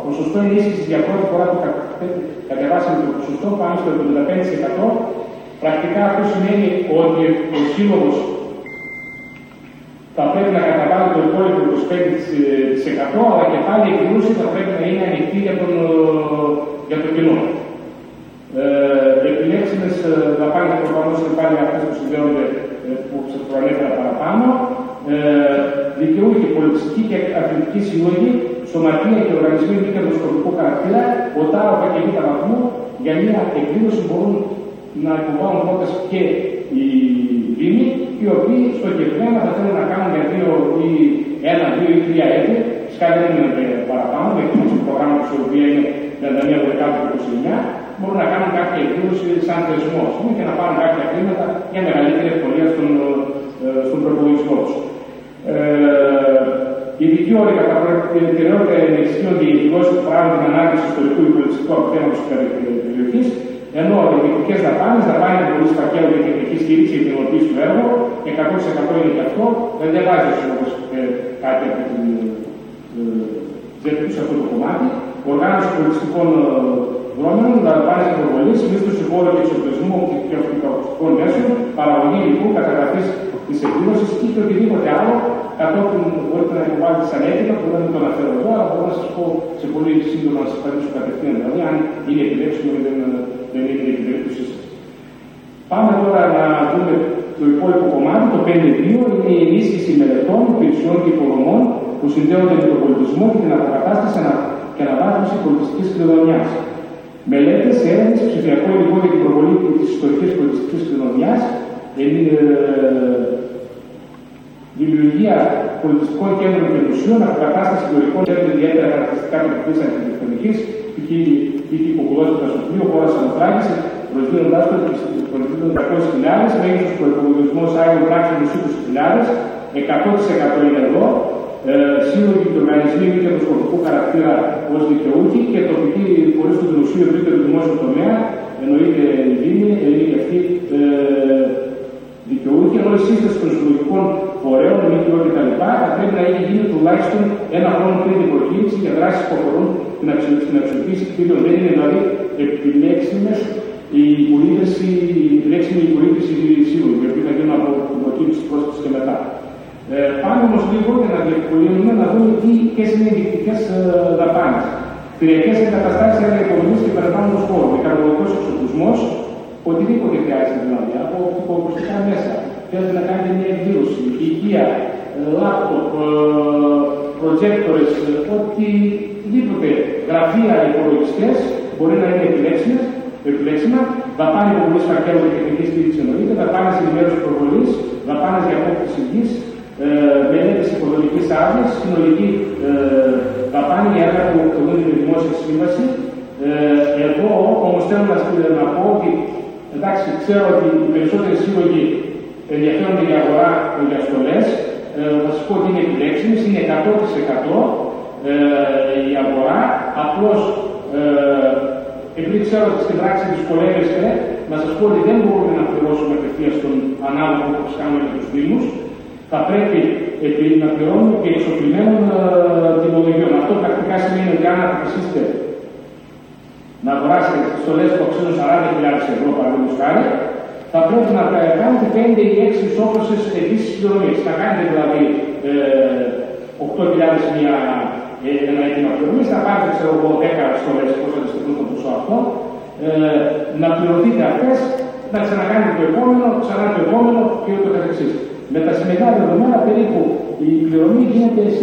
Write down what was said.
ποσοστό ενίσχυσης για πρώτη φορά που κατεβάσαμε το ποσοστό πάνω στο 75%. Πρακτικά αυτό σημαίνει ότι ο Σύλλογος θα πρέπει να καταβάλει το υπόλοιπο 25%, αλλά και πάλι η εκδήλωση θα πρέπει να είναι ανοιχτή για το κοινό. Επιλέξιμες δαπάνες προφανώς είναι πάλι αυτές που συνδέονται, που σας προανέφερα παραπάνω. Δικαιούχοι, πολιτιστικοί και αθλητικοί σύλλογοι, σωματεία και οργανισμοί μη κερδοσκοπικού χαρακτήρα, ΟΤΑ και β' βαθμού, για μια εκδήλωση μπορούν να υποβάλουν πρόταση και οι δήμοι, οι οποίοι στοχευμένα θα θέλουν να κάνουν για 1, 2 ή 3 έτη, φυσικά δεν είναι παραπάνω, με εκδήλωση του προγράμματος, η οποία είναι 31 Δεκάτου του 29, μπορούν να κάνουν κάποια εκδήλωση σαν θεσμό και να πάρουν κάποια χρήματα για μεγαλύτερη ευκολία στον προπολογισμό του. Οι ειδικοί όροι κατά προτεραιότητα ενισχύονται οι εκδηλώσεις που παράγουν την ανάπτυξη ιστορικού ή πολιτιστικού αποθέματος της περιοχής, ενώ οι διοικητικές δαπάνες, δαπάνη του πολίτη φακέλου και τεχνική στήριξη για την υλοποίηση του έργου, 100% είναι και αυτό, δεν διαβάζει ο Σύλλογος κάτι από την ζήτηση σε αυτό το κομμάτι. Οργάνωση πολιτιστικών δρόμενων, δαπάνες και προβολής, μίσθωση χώρου και εξοπλισμού και οπτικών μέσων, παραγωγή υλικού, καταγραφής της εκδήλωσης ή και οτιδήποτε άλλο. Κατόπιν μπορείτε να υποβάλλετε σαν αίτημα, που δεν το αναφέρω εδώ, αλλά μπορώ να σας πω σε πολύ σύντομα να σας απαντήσω κατευθείαν, δηλαδή αν είναι επιλέξιμο ή δεν είναι η περίπτωσή σας. Πάμε τώρα να δούμε το υπόλοιπο κομμάτι. Το 5.2 είναι η ενίσχυση μελετών, υπηρεσιών και υποδομών που συνδέονται με τον πολιτισμό και την αποκατάσταση και αναβάθμιση πολιτιστικής κληρονομιάς. Μελέτες, έρευνες, ψηφιακό υλικό για την προβολή της ιστορικής πολιτιστικής κληρονομιάς, δημιουργία πολιτιστικών κέντρων και μουσείων, αποκατάσταση ιστορικών κέντρων ιδιαίτερα χαρακτηριστικά τοπικής αρχιτεκτονικής, π.χ. υποκουλότητα στο πλοίο, χώρα Σαμοθράκης, προσδίδοντάς το και 200.000, μέγιστος προϋπολογισμός άλλων πράξεων 20.000, 100% είναι εδώ, σύλλογοι και οργανισμοί μη κερδοσκοπικού χαρακτήρα ως δικαιούχοι και τοπικοί φορείς του δημοσίου ευρύτερου δημόσιου τομέα, εννοείται η Δήμη, εννοείται αυτή δικαιούχοι, ενώ η σύσταση των συλλογικών φορέων, ΜΚΟ κτλ. Θα πρέπει να έχει γίνει τουλάχιστον ένα χρόνο πριν την προκήρυξη για δράσεις που αφορούν την αξιοποίηση κτίριων. Δεν είναι δηλαδή επιλέξιμες η επιλέξιμη υπολείπηση σύλλογοι, οι οποίοι θα γίνουν από την προκήρυξη της πρόσθεσης και μετά. Πάμε όμως λίγο για να διευκολύνουμε να δούμε ποιες είναι οι διοικητικές δαπάνες. Κτηριακές εγκαταστάσεις, έργα υποδομής και περιβάλλοντος χώρου, μηχανολογικός εξοπλισμός, οτιδήποτε χρειάζεται δηλαδή, από οπτικοακουστικά μέσα. Θέλετε να κάνετε μια εκδήλωση, υγεία, λάπτοπ, προτζέκτορες, οτιδήποτε γραφεία, υπολογιστές μπορεί να είναι επιλέξιμα. Δαπάνη υποβολής φακέλου και τεχνική στήριξη εννοείται, δαπάνες ενημέρωσης προβολής, δαπάνες για απόκτηση γης, μελέτες υποδομικής άδειας, συνολική δαπάνη για έργα που εκτελούνται με δημόσια σύμβαση. Εδώ όμως θέλω να πω ότι εντάξει, ξέρω ότι οι περισσότεροι σύλλογοι ενδιαφέρονται για αγορά για στολές. Θα σας πω ότι είναι επιλέξιμες, είναι 100% η αγορά. Απλώς επειδή ξέρω ότι στην πράξη δυσκολεύεστε, να σας πω ότι δεν μπορούμε να πληρώσουμε απευθείας στον ανάλογο που κάνουμε για τους Δήμους. Θα πρέπει να πληρώνουμε και εξοπλισμένων τιμολογιών. Αυτό πρακτικά σημαίνει ότι αν αποφασίσετε να αγοράσετε στολές που αξίζουν 40.000 ευρώ, παραδείγματος χάρη, θα πρέπει να κάνετε 5 ή 6 ισόχρονες αιτήσεις πληρωμής. Θα κάνετε δηλαδή 8.000 ένα αίτημα πληρωμής, θα πάρετε 10 στολές πώς θα αντιστοιχούν το ποσό αυτό, να πληρωθείτε αυτές, να ξανακάνετε το επόμενο, ξανά το επόμενο και ούτω καθεξής. Με τα σημερινά δεδομένα περίπου η πληρωμή γίνεται σε